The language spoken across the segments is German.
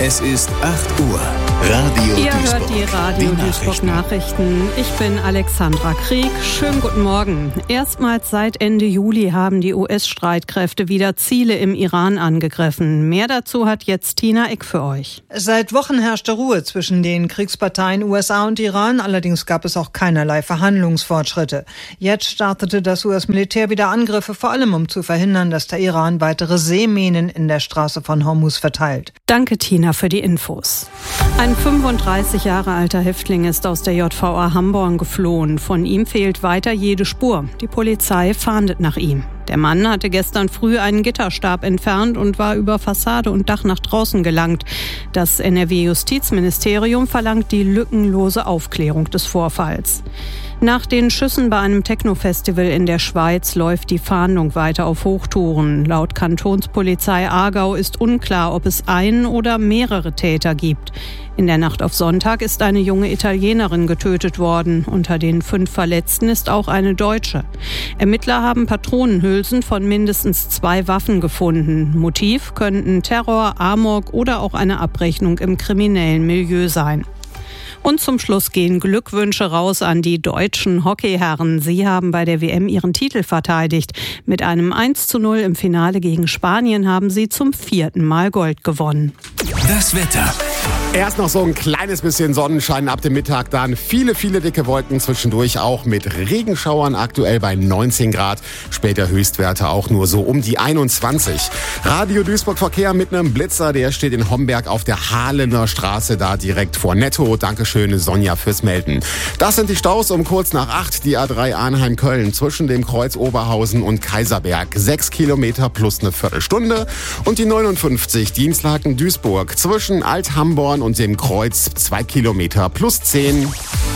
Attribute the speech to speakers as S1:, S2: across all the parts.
S1: Es ist 8 Uhr. Radio
S2: Ihr
S1: Duisburg.
S2: hört die Radio Duisburg Nachrichten. Ich bin Alexandra Krieg. Schönen guten Morgen. Erstmals seit Ende Juli haben die US-Streitkräfte wieder Ziele im Iran angegriffen. Mehr dazu hat jetzt Tina Eck für euch.
S3: Seit Wochen herrschte Ruhe zwischen den Kriegsparteien USA und Iran. Allerdings gab es auch keinerlei Verhandlungsfortschritte. Jetzt startete das US-Militär wieder Angriffe, vor allem um zu verhindern, dass der Iran weitere Seeminen in der Straße von Hormuz verteilt.
S2: Danke, Tina, für die Infos. Ein 35 Jahre alter Häftling ist aus der JVA Hamborn geflohen. Von ihm fehlt weiter jede Spur. Die Polizei fahndet nach ihm. Der Mann hatte gestern früh einen Gitterstab entfernt und war über Fassade und Dach nach draußen gelangt. Das NRW-Justizministerium verlangt die lückenlose Aufklärung des Vorfalls. Nach den Schüssen bei einem Techno-Festival in der Schweiz läuft die Fahndung weiter auf Hochtouren. Laut Kantonspolizei Aargau ist unklar, ob es einen oder mehrere Täter gibt. In der Nacht auf Sonntag ist eine junge Italienerin getötet worden. Unter den 5 Verletzten ist auch eine Deutsche. Ermittler haben Patronenhülsen von mindestens 2 Waffen gefunden. Motiv könnten Terror, Amok oder auch eine Abrechnung im kriminellen Milieu sein. Und zum Schluss gehen Glückwünsche raus an die deutschen Hockeyherren. Sie haben bei der WM ihren Titel verteidigt. Mit einem 1:0 im Finale gegen Spanien haben sie zum 4. Mal Gold gewonnen.
S1: Das Wetter.
S4: Erst noch so ein kleines bisschen Sonnenschein ab dem Mittag, dann viele dicke Wolken zwischendurch, auch mit Regenschauern, aktuell bei 19 Grad. Später Höchstwerte auch nur so um die 21. Radio Duisburg Verkehr mit einem Blitzer, der steht in Homberg auf der Hahlener Straße, da direkt vor Netto. Dankeschön, Sonja, fürs Melden. Das sind die Staus um kurz nach 8, die A3 Arnheim-Köln zwischen dem Kreuz Oberhausen und Kaiserberg. 6 Kilometer plus eine Viertelstunde. Und die 59 Dienstlaken-Duisburg zwischen Alt-Hamborn und dem Kreuz 2 Kilometer plus 10.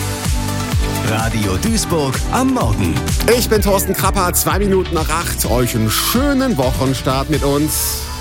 S1: Radio Duisburg am Morgen.
S4: Ich bin Thorsten Krapper, 2 Minuten nach 8. Euch einen schönen Wochenstart mit uns.